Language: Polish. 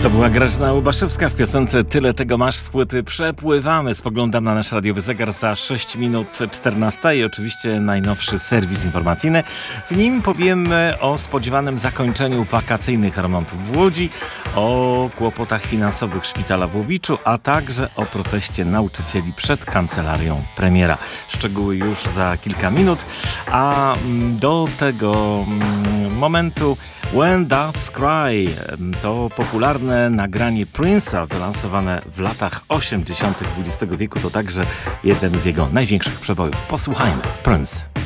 To była Grażyna Łubaszewska w piosence Tyle tego masz z płyty Przepływamy. Spoglądam na nasz radiowy zegar za 6 minut 14 i oczywiście najnowszy serwis informacyjny. W nim powiemy o spodziewanym zakończeniu wakacyjnych remontów w Łodzi, o kłopotach finansowych szpitala w Łowiczu, a także o proteście nauczycieli przed kancelarią premiera. Szczegóły już za kilka minut, a do tego momentu When Doves Cry to popularne nagranie Prince'a wylansowane w latach 80. XX wieku. To także jeden z jego największych przebojów. Posłuchajmy. Prince.